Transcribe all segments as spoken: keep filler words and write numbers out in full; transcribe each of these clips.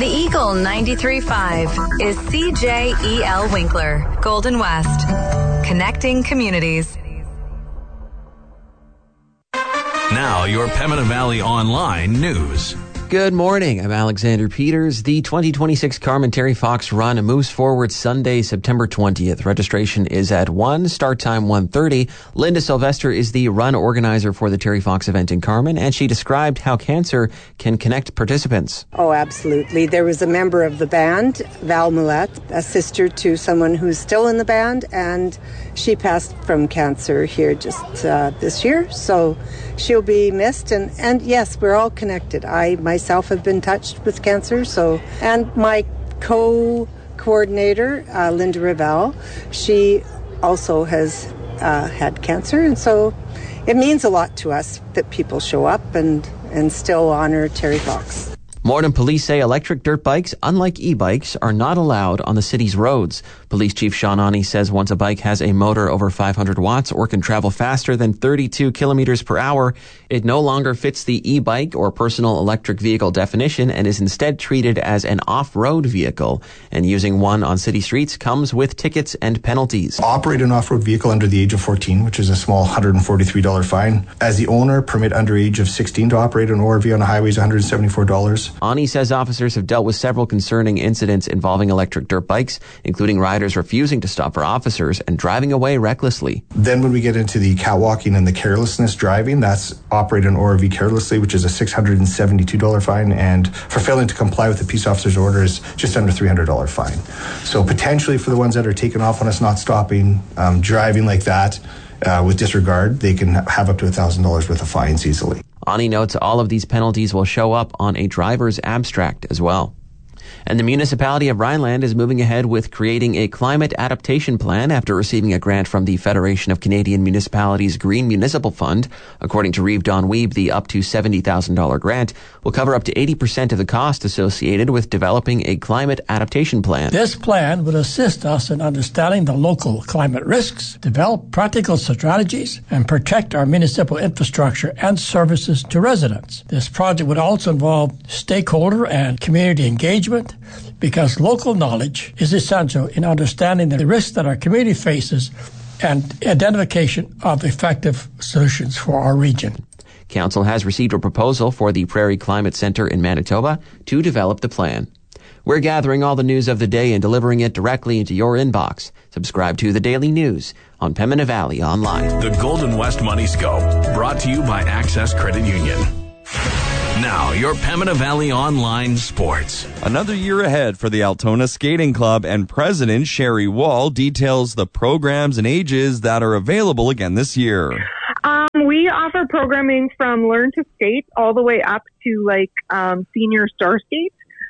The Eagle ninety-three point five is C J E L Winkler, Golden West. Connecting communities. Now, your Pembina Valley Online news. Good morning. I'm Alexander Peters. The twenty twenty-six Carmen Terry Fox Run moves forward Sunday, September twentieth. Registration is at one, start time one thirty. Linda Sylvester is the run organizer for the Terry Fox event in Carmen, and she described how cancer can connect participants. Oh, absolutely. There was a member of the band, Val Millette, a sister to someone who's still in the band, and she passed from cancer here just uh, this year, so she'll be missed. And, and yes, we're all connected. I myself have been touched with cancer, so and my co-coordinator, uh, Linda Ravel, she also has uh, had cancer, and so it means a lot to us that people show up and, and still honor Terry Fox. Morden police say electric dirt bikes, unlike e-bikes, are not allowed on the city's roads. Police Chief Sean Ani says once a bike has a motor over five hundred watts or can travel faster than thirty-two kilometers per hour, it no longer fits the e-bike or personal electric vehicle definition and is instead treated as an off-road vehicle. And using one on city streets comes with tickets and penalties. Operate an off-road vehicle under the age of fourteen, which is a small one hundred forty-three dollars fine. As the owner, permit under age of sixteen to operate an O R V on a highway is one hundred seventy-four dollars. Ani says officers have dealt with several concerning incidents involving electric dirt bikes, including riders refusing to stop for officers and driving away recklessly. Then when we get into the catwalking and the carelessness driving, that's operate an O R V carelessly, which is a six hundred seventy-two dollars fine, and for failing to comply with the peace officer's order is just under three hundred dollars fine. So potentially for the ones that are taking off on us, not stopping, um, driving like that uh, with disregard, they can have up to one thousand dollars worth of fines easily. Ani notes all of these penalties will show up on a driver's abstract as well. And the municipality of Rhineland is moving ahead with creating a climate adaptation plan after receiving a grant from the Federation of Canadian Municipalities Green Municipal Fund. According to Reeve Don Weeb, the up to seventy thousand dollars grant will cover up to eighty percent of the cost associated with developing a climate adaptation plan. This plan will assist us in understanding the local climate risks, develop practical strategies, and protect our municipal infrastructure and services to residents. This project would also involve stakeholder and community engagement, because local knowledge is essential in understanding the risks that our community faces and identification of effective solutions for our region. Council has received a proposal for the Prairie Climate Centre in Manitoba to develop the plan. We're gathering all the news of the day and delivering it directly into your inbox. Subscribe to the Daily News on Pembina Valley Online. The Golden West Money Scope, brought to you by Access Credit Union. Now, your Pembina Valley Online Sports. Another year ahead for the Altona Skating Club, and President Sherry Wall details the programs and ages that are available again this year. Um, we offer programming from Learn to Skate all the way up to like um, Senior Star Skate.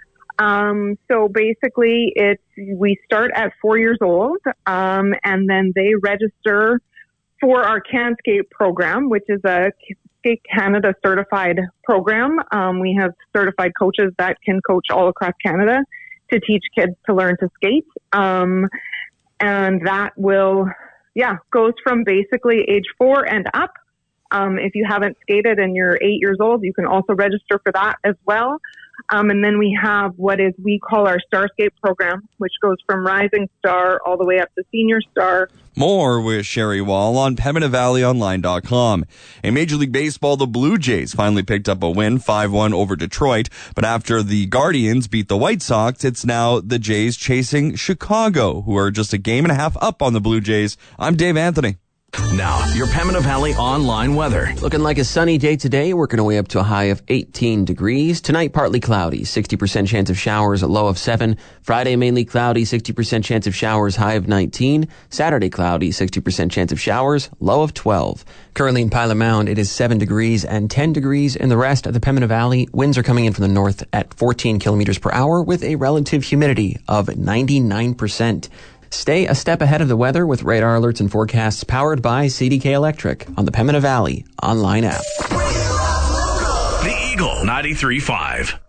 Um, so basically, it's we start at four years old, um, and then they register for our Can Skate program, which is a Skate Canada certified program. Um, we have certified coaches that can coach all across Canada to teach kids to learn to skate. Um, and that will, yeah, goes from basically age four and up. Um, if you haven't skated and you're eight years old, you can also register for that as well. Um, and then we have what is we call our Star Skate program, which goes from Rising Star all the way up to Senior Star. More with Sherry Wall on Pembina Valley Online dot com. In Major League Baseball, the Blue Jays finally picked up a win, five one over Detroit. But after the Guardians beat the White Sox, it's now the Jays chasing Chicago, who are just a game and a half up on the Blue Jays. I'm Dave Anthony. Now, your Pembina Valley Online weather. Looking like a sunny day today, working our way up to a high of eighteen degrees. Tonight, partly cloudy, sixty percent chance of showers, a low of seven. Friday, mainly cloudy, sixty percent chance of showers, high of nineteen. Saturday, cloudy, sixty percent chance of showers, low of twelve. Currently in Pilot Mound, it is seven degrees and ten degrees in the rest of the Pembina Valley. Winds are coming in from the north at fourteen kilometers per hour with a relative humidity of ninety-nine percent. Stay a step ahead of the weather with radar alerts and forecasts powered by C D K Electric on the Pembina Valley Online app. The Eagle ninety-three point five.